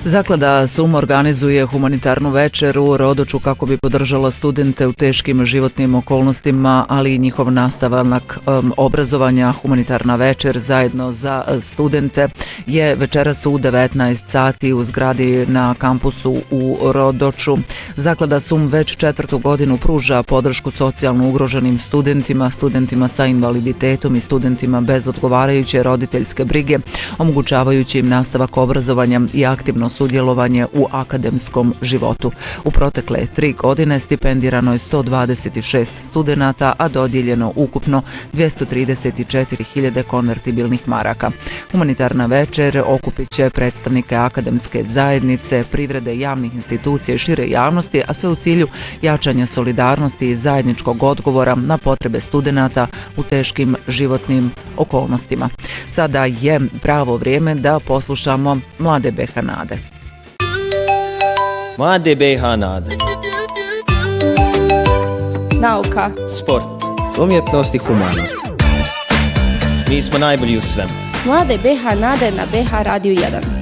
Zaklada SUM organizuje humanitarnu večer u Rodoču kako bi podržala studente u teškim životnim okolnostima, ali i njihov nastavak obrazovanja. Humanitarna večer zajedno za studente je večeras u 19 sati u zgradi na kampusu u Rodoču. Zaklada SUM već 4. godinu pruža podršku socijalno ugroženim studentima sa invaliditetom i studentima bez odgovarajuće roditeljske brige, omogućavajući im nastavak obrazovanja i aktivno sudjelovanje u akademskom životu. U protekle 3 godine stipendirano je 126 studenata, a dodijeljeno ukupno 234.000 konvertibilnih maraka. Humanitarna večer okupit će predstavnike akademske zajednice, privrede, javnih institucija i šire javnosti, a sve u cilju jačanja solidarnosti i zajedničkog odgovora na potrebe studenata u teškim životnim okolnostima. Sada je pravo vrijeme da poslušamo Mlade BiH nade. Mlade BiH nade. Nauka, sport, umjetnost i humanost. Mi smo najbolji u svemu. Mlade BiH nade na BiH Radio 1.